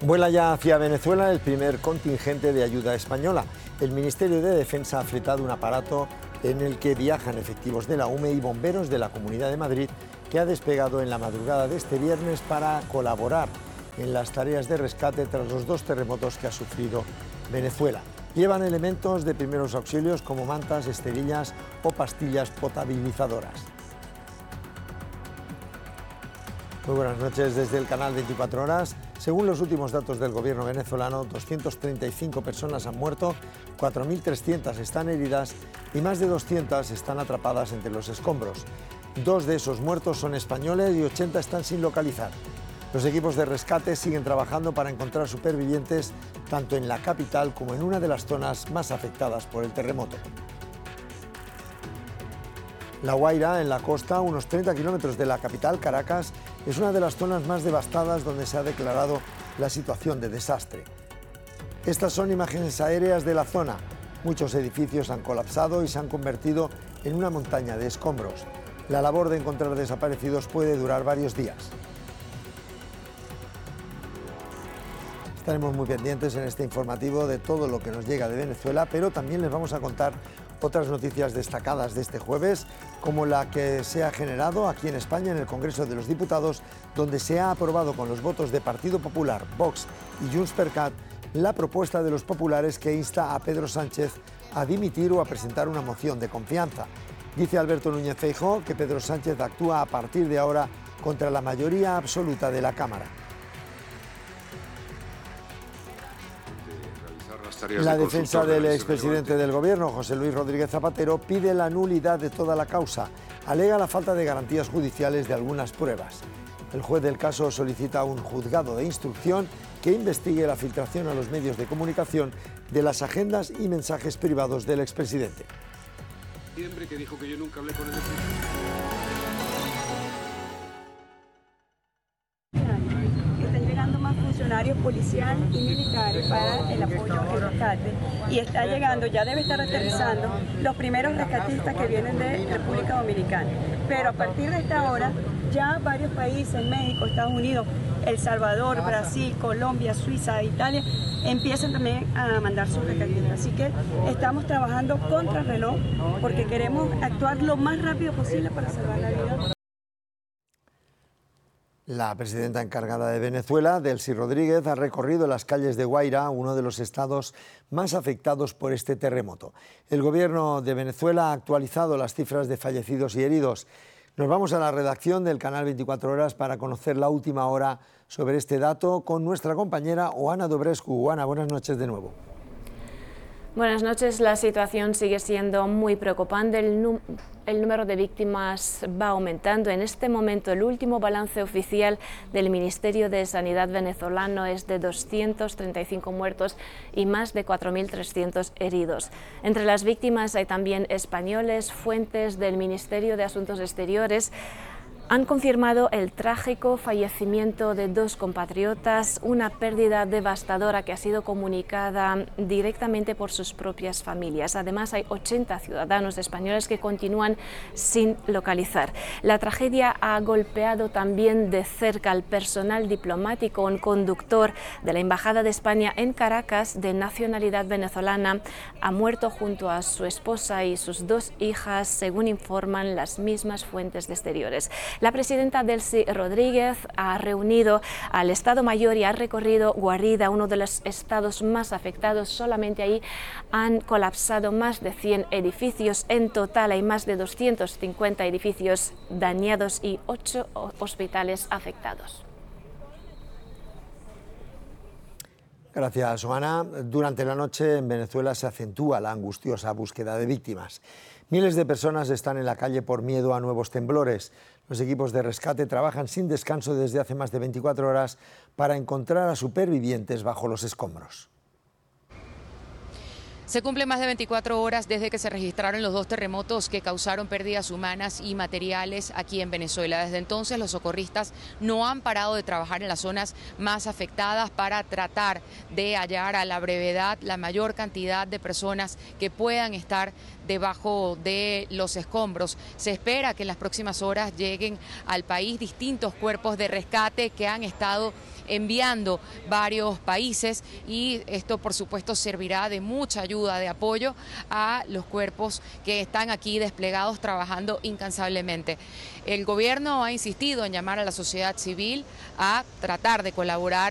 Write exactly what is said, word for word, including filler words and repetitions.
Vuela ya hacia Venezuela el primer contingente de ayuda española. El Ministerio de Defensa ha fletado un aparato en el que viajan efectivos de la U M E y bomberos de la Comunidad de Madrid, que ha despegado en la madrugada de este viernes para colaborar en las tareas de rescate tras los dos terremotos que ha sufrido Venezuela. Llevan elementos de primeros auxilios como mantas, esterillas o pastillas potabilizadoras. Muy buenas noches desde el canal veinticuatro horas. Según los últimos datos del gobierno venezolano, doscientas treinta y cinco personas han muerto, cuatro mil trescientas están heridas y más de doscientas están atrapadas entre los escombros. Dos de esos muertos son españoles y ochenta están sin localizar. Los equipos de rescate siguen trabajando para encontrar supervivientes tanto en la capital como en una de las zonas más afectadas por el terremoto. La Guaira, en la costa, a unos treinta kilómetros de la capital, Caracas, es una de las zonas más devastadas donde se ha declarado la situación de desastre. Estas son imágenes aéreas de la zona. Muchos edificios han colapsado y se han convertido en una montaña de escombros. La labor de encontrar desaparecidos puede durar varios días. Estaremos muy pendientes en este informativo de todo lo que nos llega de Venezuela, pero también les vamos a contar otras noticias destacadas de este jueves, como la que se ha generado aquí en España en el Congreso de los Diputados, donde se ha aprobado con los votos de Partido Popular, Vox y Junts per Cat la propuesta de los populares que insta a Pedro Sánchez a dimitir o a presentar una moción de confianza. Dice Alberto Núñez Feijóo que Pedro Sánchez actúa a partir de ahora contra la mayoría absoluta de la Cámara. La defensa del expresidente del Gobierno, José Luis Rodríguez Zapatero, pide la nulidad de toda la causa. Alega la falta de garantías judiciales de algunas pruebas. El juez del caso solicita a un juzgado de instrucción que investigue la filtración a los medios de comunicación de las agendas y mensajes privados del expresidente. Que dijo que yo nunca hablé con él. Funcionarios policial y militares para el apoyo al rescate, y está llegando, ya debe estar aterrizando los primeros rescatistas que vienen de República Dominicana, pero a partir de esta hora ya varios países, México, Estados Unidos, El Salvador, Brasil, Colombia, Suiza, Italia, empiezan también a mandar sus rescatistas, así que estamos trabajando contra reloj porque queremos actuar lo más rápido posible para salvar la vida. La presidenta encargada de Venezuela, Delcy Rodríguez, ha recorrido las calles de Guaira, uno de los estados más afectados por este terremoto. El gobierno de Venezuela ha actualizado las cifras de fallecidos y heridos. Nos vamos a la redacción del canal veinticuatro horas para conocer la última hora sobre este dato con nuestra compañera Oana Dobrescu. Oana, buenas noches de nuevo. Buenas noches. La situación sigue siendo muy preocupante. El, el número de víctimas va aumentando. En este momento, el último balance oficial del Ministerio de Sanidad venezolano es de doscientos treinta y cinco muertos y más de cuatro mil trescientos heridos. Entre las víctimas hay también españoles. Fuentes del Ministerio de Asuntos Exteriores han confirmado el trágico fallecimiento de dos compatriotas, una pérdida devastadora que ha sido comunicada directamente por sus propias familias. Además, hay ochenta ciudadanos españoles que continúan sin localizar. La tragedia ha golpeado también de cerca al personal diplomático. Un conductor de la Embajada de España en Caracas, de nacionalidad venezolana, ha muerto junto a su esposa y sus dos hijas, según informan las mismas fuentes de exteriores. La presidenta Delcy Rodríguez ha reunido al Estado Mayor y ha recorrido Guarida, uno de los estados más afectados. Solamente ahí han colapsado más de cien edificios. En total hay más de doscientos cincuenta edificios dañados y ocho hospitales afectados. Gracias, Oana. Durante la noche en Venezuela se acentúa la angustiosa búsqueda de víctimas. Miles de personas están en la calle por miedo a nuevos temblores. Los equipos de rescate trabajan sin descanso desde hace más de veinticuatro horas para encontrar a supervivientes bajo los escombros. Se cumplen más de veinticuatro horas desde que se registraron los dos terremotos que causaron pérdidas humanas y materiales aquí en Venezuela. Desde entonces los socorristas no han parado de trabajar en las zonas más afectadas para tratar de hallar a la brevedad la mayor cantidad de personas que puedan estar debajo de los escombros. Se espera que en las próximas horas lleguen al país distintos cuerpos de rescate que han estado enviando varios países, y esto por supuesto servirá de mucha ayuda, de apoyo a los cuerpos que están aquí desplegados trabajando incansablemente. El gobierno ha insistido en llamar a la sociedad civil a tratar de colaborar